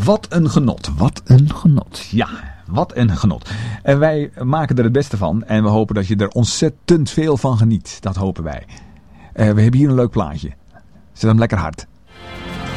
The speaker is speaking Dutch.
Wat een genot. Wat een genot. Ja, wat een genot. En wij maken er het beste van. En we hopen dat je er ontzettend veel van geniet. Dat hopen wij. We hebben hier een leuk plaatje. Zet hem lekker hard.